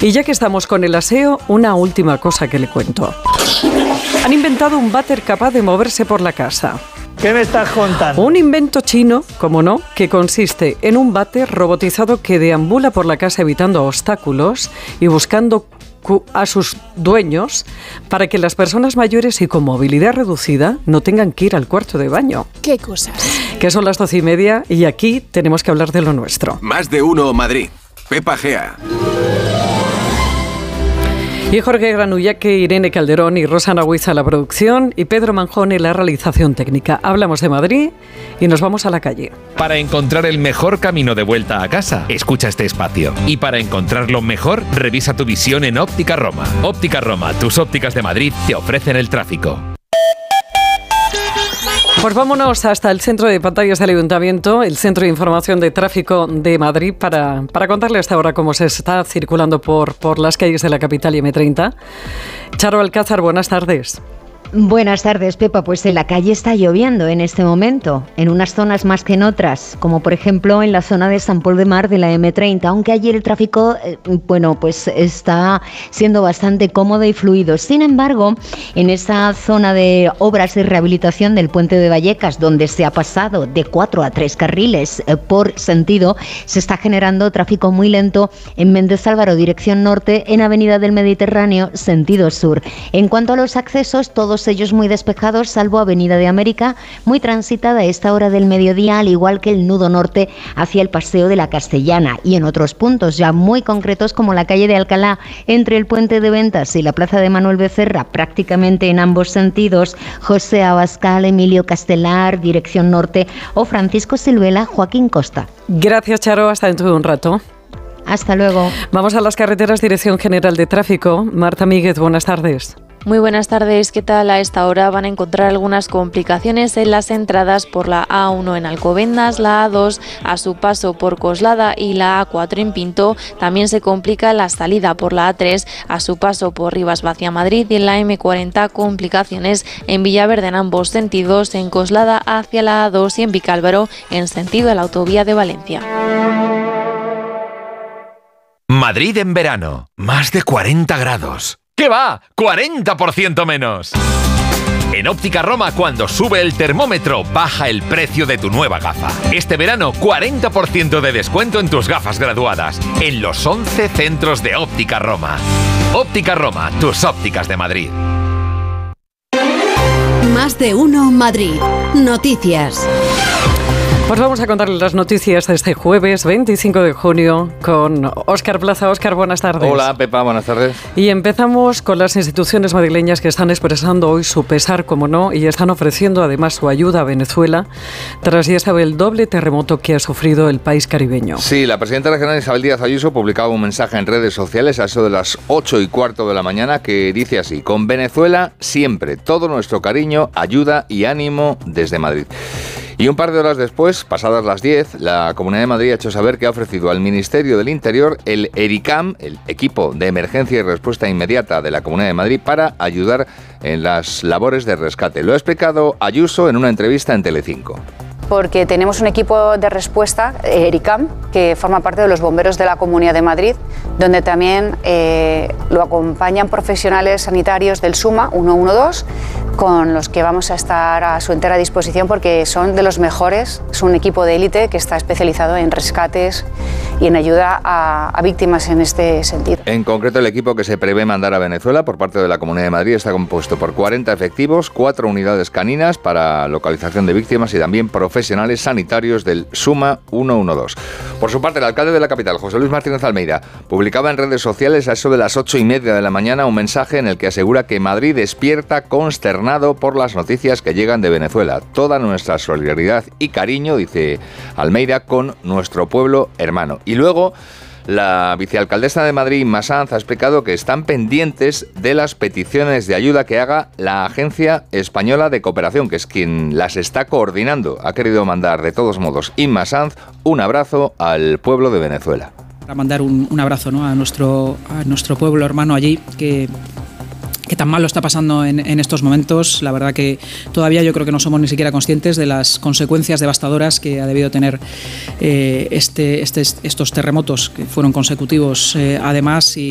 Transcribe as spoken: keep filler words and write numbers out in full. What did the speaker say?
Y ya que estamos con el aseo, una última cosa que le cuento. Han inventado un váter capaz de moverse por la casa. ¿Qué me estás contando? Un invento chino, como no, que consiste en un váter robotizado que deambula por la casa evitando obstáculos y buscando a sus dueños para que las personas mayores y con movilidad reducida no tengan que ir al cuarto de baño. ¿Qué cosas? Que son las doce y media y aquí tenemos que hablar de lo nuestro. Más de uno Madrid. Pepa Gea. Y Jorge Granullaque, Irene Calderón y Rosana Huiza la producción y Pedro Manjón en la realización técnica. Hablamos de Madrid y nos vamos a la calle. Para encontrar el mejor camino de vuelta a casa, escucha este espacio. Y para encontrarlo mejor, revisa tu visión en Óptica Roma. Óptica Roma, tus ópticas de Madrid te ofrecen el tráfico. Pues vámonos hasta el centro de pantallas del Ayuntamiento, el Centro de Información de Tráfico de Madrid, para, para contarle hasta ahora cómo se está circulando por, por las calles de la capital y eme treinta. Charo Alcázar, buenas tardes. Buenas tardes, Pepa. Pues en la calle está lloviendo en este momento, en unas zonas más que en otras, como por ejemplo en la zona de San Pol de Mar de la eme treinta, aunque ayer el tráfico, eh, bueno, pues está siendo bastante cómodo y fluido. Sin embargo, en esa zona de obras de rehabilitación del puente de Vallecas, donde se ha pasado de cuatro a tres carriles eh, por sentido, se está generando tráfico muy lento en Méndez Álvaro, dirección norte, en Avenida del Mediterráneo, sentido sur. En cuanto a los accesos, todos ellos muy despejados, salvo Avenida de América, muy transitada a esta hora del mediodía, al igual que el nudo norte hacia el Paseo de la Castellana, y en otros puntos ya muy concretos como la calle de Alcalá, entre el Puente de Ventas y la Plaza de Manuel Becerra, prácticamente en ambos sentidos, José Abascal, Emilio Castelar, dirección norte, o Francisco Silvela, Joaquín Costa. Gracias, Charo, hasta dentro de un rato. Hasta luego. Vamos a las carreteras, Dirección General de Tráfico. Marta Míguez, buenas tardes. Muy buenas tardes, ¿qué tal? A esta hora van a encontrar algunas complicaciones en las entradas por la A uno en Alcobendas, la A dos a su paso por Coslada y la A cuatro en Pinto. También se complica la salida por la A tres a su paso por Rivas hacia Madrid, y en la eme cuarenta complicaciones en Villaverde en ambos sentidos, en Coslada hacia la A dos y en Vicálvaro en sentido de la autovía de Valencia. Madrid en verano, más de cuarenta grados. ¿Qué va? ¡cuarenta por ciento menos! En Óptica Roma, cuando sube el termómetro, baja el precio de tu nueva gafa. Este verano, cuarenta por ciento de descuento en tus gafas graduadas, en los once centros de Óptica Roma. Óptica Roma, tus ópticas de Madrid. Más de uno Madrid. Noticias. Pues vamos a contarles las noticias de este jueves veinticinco de junio con Óscar Plaza. Óscar, buenas tardes. Hola, Pepa, buenas tardes. Y empezamos con las instituciones madrileñas que están expresando hoy su pesar, como no, y están ofreciendo además su ayuda a Venezuela tras ya sabe el doble terremoto que ha sufrido el país caribeño. Sí, la presidenta regional Isabel Díaz Ayuso publicaba un mensaje en redes sociales a eso de las ocho y cuarto de la mañana que dice así: con Venezuela siempre, todo nuestro cariño, ayuda y ánimo desde Madrid. Y un par de horas después, pasadas las diez, la Comunidad de Madrid ha hecho saber que ha ofrecido al Ministerio del Interior el ERICAM, el Equipo de Emergencia y Respuesta Inmediata de la Comunidad de Madrid, para ayudar en las labores de rescate. Lo ha explicado Ayuso en una entrevista en Telecinco. Porque tenemos un equipo de respuesta, ERICAM, que forma parte de los bomberos de la Comunidad de Madrid, donde también eh, lo acompañan profesionales sanitarios del SUMA uno uno dos, con los que vamos a estar a su entera disposición porque son de los mejores. Es un equipo de élite que está especializado en rescates y en ayuda a, a víctimas en este sentido. En concreto, el equipo que se prevé mandar a Venezuela por parte de la Comunidad de Madrid está compuesto por cuarenta efectivos, cuatro unidades caninas para localización de víctimas y también profesionales sanitarios del SUMA uno uno dos. Por su parte, el alcalde de la capital, José Luis Martínez Almeida, publicaba en redes sociales a eso de las ocho y media de la mañana un mensaje en el que asegura que Madrid despierta consternado por las noticias que llegan de Venezuela. Toda nuestra solidaridad y cariño, dice Almeida, con nuestro pueblo hermano. Y luego, la vicealcaldesa de Madrid, Inma Sanz, ha explicado que están pendientes de las peticiones de ayuda que haga la Agencia Española de Cooperación, que es quien las está coordinando. Ha querido mandar, de todos modos, Inma Sanz, un abrazo al pueblo de Venezuela. Para mandar un, un abrazo, ¿no?, a nuestro, a nuestro pueblo hermano allí, que... que tan mal lo está pasando en, en estos momentos. La verdad que todavía yo creo que no somos ni siquiera conscientes de las consecuencias devastadoras que ha debido tener eh, este, este, estos terremotos que fueron consecutivos, eh, además. Y